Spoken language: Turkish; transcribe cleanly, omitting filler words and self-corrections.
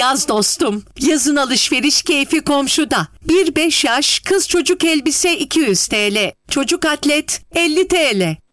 yaz dostum. Yazın alışveriş keyfi komşuda. 1-5 yaş kız çocuk elbise 200 TL. Çocuk atlet 50 TL.